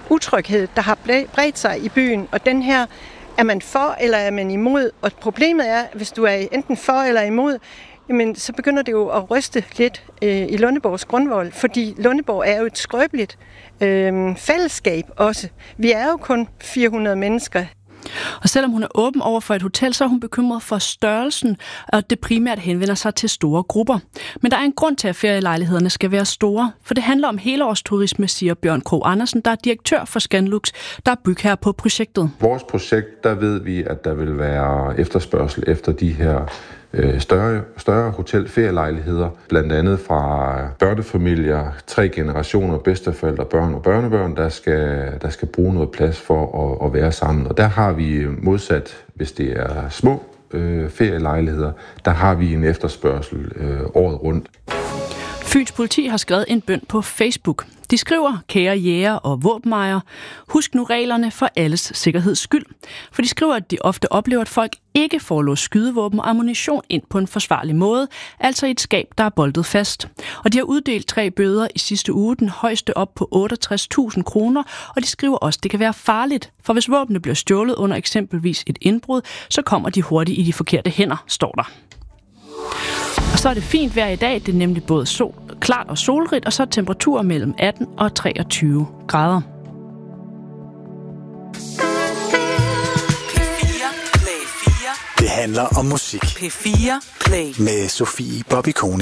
utryghed, der har bredt sig i byen, og den her, er man for eller er man imod? Og problemet er, hvis du er enten for eller imod, jamen, så begynder det jo at ryste lidt i Lundeborgs grundvold, fordi Lundeborg er jo et skrøbeligt fællesskab også. Vi er jo kun 400 mennesker. Og selvom hun er åben over for et hotel, så er hun bekymret for størrelsen, og det primært henvender sig til store grupper. Men der er en grund til, at ferielejlighederne skal være store, for det handler om helårsturisme, siger Bjørn Krog Andersen, der er direktør for Scanlux, der er bygherre på projektet. Vores projekt, der ved vi, at der vil være efterspørgsel efter de her større hotelferielejligheder, blandt andet fra børnefamilier, 3 generationer, bedsteforældre, børn og børnebørn, der skal bruge noget plads for at være sammen. Og der har vi modsat, hvis det er små ferielejligheder, der har vi en efterspørgsel året rundt. Fyns politi har skrevet en bøn på Facebook. De skriver, kære jæger og våbenejere, husk nu reglerne for alles sikkerheds skyld. For de skriver, at de ofte oplever, at folk ikke får låst skydevåben og ammunition ind på en forsvarlig måde, altså i et skab, der er boltet fast. Og de har uddelt 3 bøder i sidste uge, den højeste op på 68.000 kroner, og de skriver også, at det kan være farligt, for hvis våbnene bliver stjålet under eksempelvis et indbrud, så kommer de hurtigt i de forkerte hænder, står der. Og så er det fint vejr i dag, det er nemlig både klart og solrigt, og så er temperaturer mellem 18 og 23 grader. Det handler om musik. P4 Play med Sofie Bobby Kone.